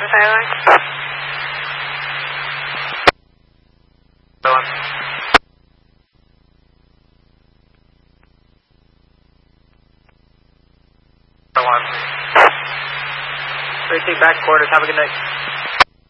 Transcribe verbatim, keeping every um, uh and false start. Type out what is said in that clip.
from Skyline. Go on. Go on. Racing back quarters, have a good night.